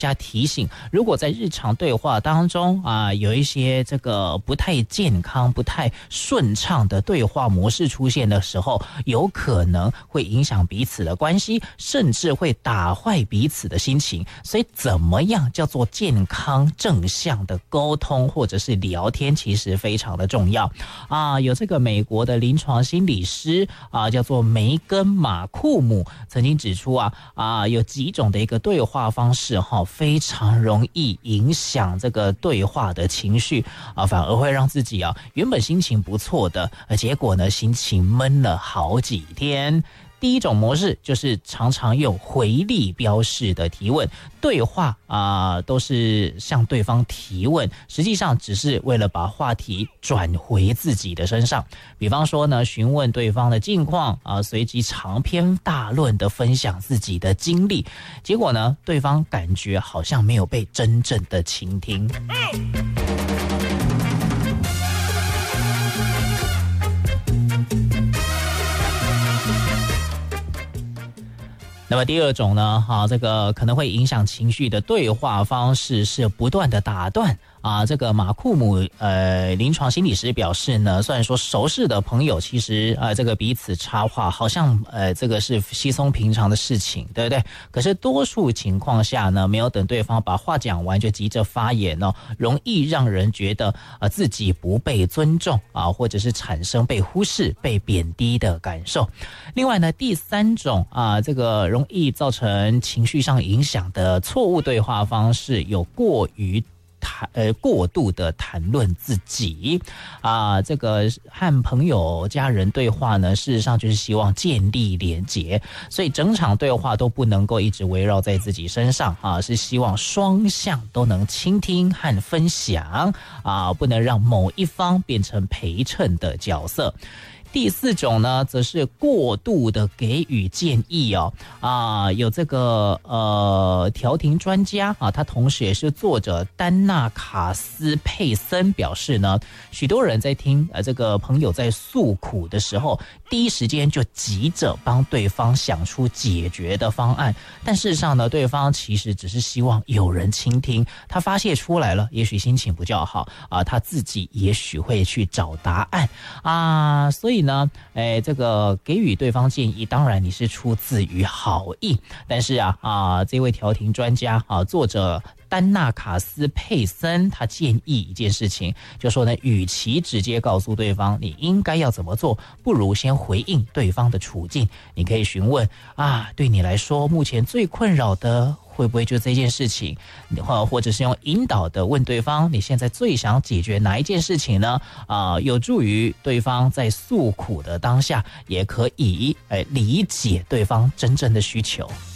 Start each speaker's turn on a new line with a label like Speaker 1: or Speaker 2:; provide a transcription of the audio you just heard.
Speaker 1: 加提醒，如果在日常对话当中有一些这个不太健康、不太顺畅的对话模式出现的时候，有可能会影响彼此的关系，甚至会打坏彼此的心情。所以怎么样叫做健康正向的沟通或者是聊天，其实非常的重要有这个美国的临床心理师叫做梅根马库姆曾经指出有几种的一个对话方式非常容易影响这个对话的情绪反而会让自己原本心情不错的，结果呢心情闷了好几天。第一种模式就是常常用回力标式的提问，对话都是向对方提问，实际上只是为了把话题转回自己的身上。比方说呢，询问对方的近况随即长篇大论的分享自己的经历，结果呢，对方感觉好像没有被真正的倾听。那么第二种呢，这个可能会影响情绪的对话方式是不断的打断这个马库姆临床心理师表示呢，虽然说熟识的朋友其实这个彼此插话好像这个是稀松平常的事情，对不对？可是多数情况下呢，没有等对方把话讲完就急着发言容易让人觉得自己不被尊重或者是产生被忽视、被贬低的感受。另外呢，第三种这个容易造成情绪上影响的错误对话方式有过度的谈论自己这个和朋友家人对话呢，事实上就是希望建立连结，所以整场对话都不能够一直围绕在自己身上是希望双向都能倾听和分享不能让某一方变成陪衬的角色。第四种呢，则是过度的给予建议有这个调停专家他同时也是作者丹纳卡斯佩森表示呢，许多人在听这个朋友在诉苦的时候，第一时间就急着帮对方想出解决的方案，但事实上呢，对方其实只是希望有人倾听，他发泄出来了，也许心情不较好他自己也许会去找答案所以呢，这个给予对方建议，当然你是出自于好意，但是这位调停专家作者丹纳卡斯佩森他建议一件事情，就说呢，与其直接告诉对方你应该要怎么做，不如先回应对方的处境。你可以询问对你来说目前最困扰的会不会就这件事情，或者是用引导的问对方你现在最想解决哪一件事情呢有助于对方在诉苦的当下也可以理解对方真正的需求。